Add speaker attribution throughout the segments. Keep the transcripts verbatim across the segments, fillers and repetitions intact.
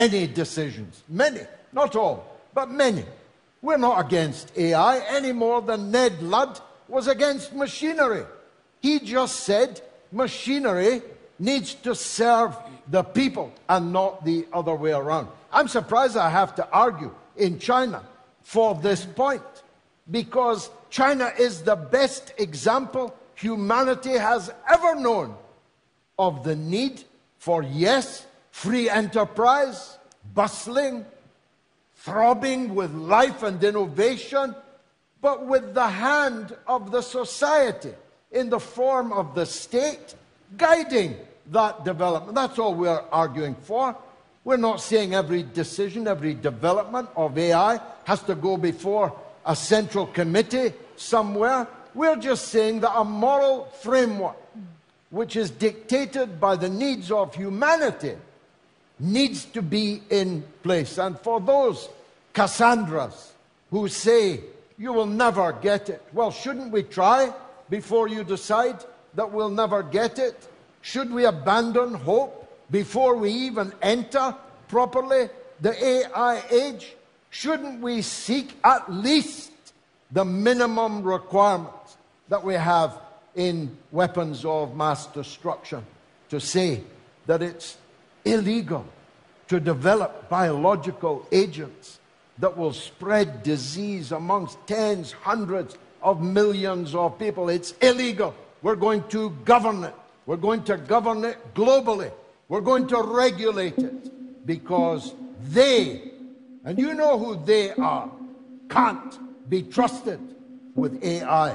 Speaker 1: many decisions. Many. Not all, but many. We're not against A I any more than Ned Ludd was against machinery. He just said machinery needs to serve the people and not the other way around. I'm surprised I have to argue in China for this point, because China is the best example humanity has ever known of the need for, yes, free enterprise, bustling, throbbing with life and innovation, but with the hand of the society in the form of the state guiding that development. That's all we're arguing for. We're not saying every decision, every development of A I has to go before a central committee somewhere. We're just saying that a moral framework which is dictated by the needs of humanity needs to be in place. And for those Cassandras who say, you will never get it, well, shouldn't we try before you decide that we'll never get it? Should we abandon hope before we even enter properly the A I age? Shouldn't we seek at least the minimum requirements that we have in weapons of mass destruction to say that it's illegal to develop biological agents that will spread disease amongst tens, hundreds of millions of people? It's illegal. We're going to govern it. We're going to govern it globally. We're going to regulate it because they, and you know who they are, can't be trusted with A I.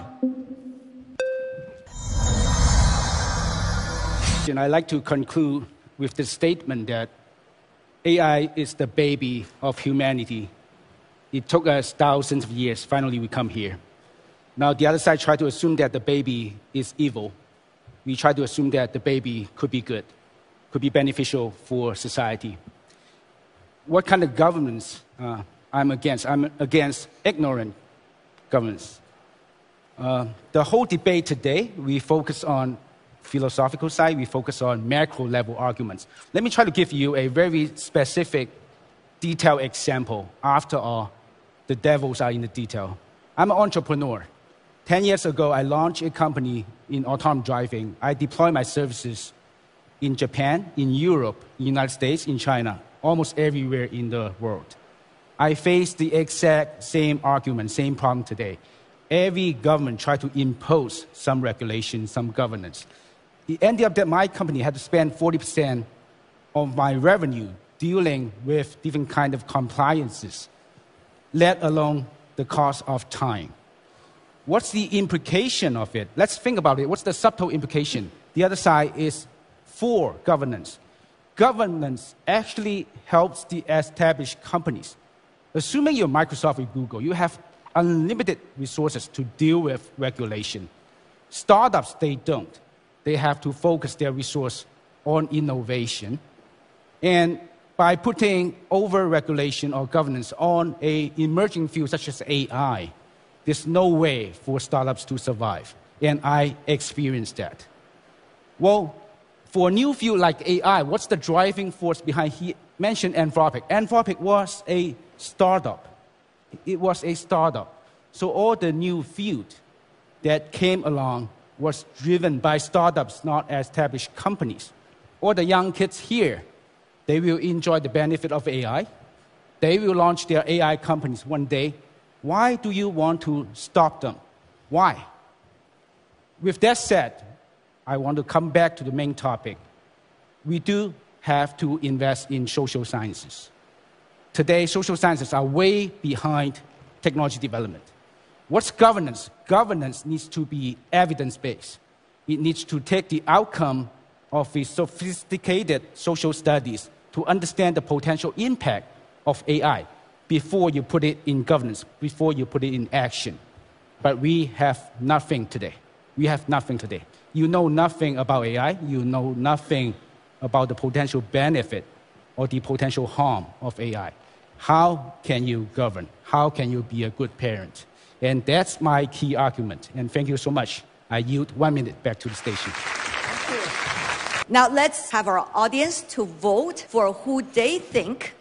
Speaker 2: And I'd like to conclude with the statement that A I is the baby of humanity. It took us thousands of years. Finally, we come here. Now, the other side try to assume that the baby is evil. We try to assume that the baby could be good, could be beneficial for society. What kind of governance uh, I'm against? I'm against ignorant governance. Uh, the whole debate today, we focus on philosophical side, we focus on macro level arguments. Let me try to give you a very specific, detailed example. After all, the devils are in the detail. I'm an entrepreneur. Ten years ago, I launched a company in autonomous driving. I deployed my services in Japan, in Europe, in the United States, in China, almost everywhere in the world. I face the exact same argument, same problem today. Every government tried to impose some regulation, some governance. It ended up that my company had to spend forty percent of my revenue dealing with different kind of compliances, let alone the cost of time. What's the implication of it? Let's think about it. What's the subtle implication? The other side is for governance. Governance actually helps the established companies. Assuming you're Microsoft or Google, you have unlimited resources to deal with regulation. Startups, they don't. They have to focus their resource on innovation. And by putting over-regulation or governance on an emerging field such as A I, there's no way for startups to survive. And I experienced that. Well, for a new field like A I, what's the driving force behind? He mentioned Anthropic. Anthropic was a startup. It was a startup. So all the new field that came along was driven by startups, not established companies. All the young kids here, they will enjoy the benefit of A I. They will launch their A I companies one day. Why do you want to stop them? Why? With that said, I want to come back to the main topic. We do have to invest in social sciences. Today, social sciences are way behind technology development. What's governance? Governance needs to be evidence-based. It needs to take the outcome of the sophisticated social studies to understand the potential impact of A I before you put it in governance, before you put it in action. But we have nothing today. We have nothing today. You know nothing about A I. You know nothing about the potential benefit or the potential harm of A I. How can you govern? How can you be a good parent? And that's my key argument. And thank you so much. I yield one minute back to the station.
Speaker 3: Now let's have our audience to vote for who they think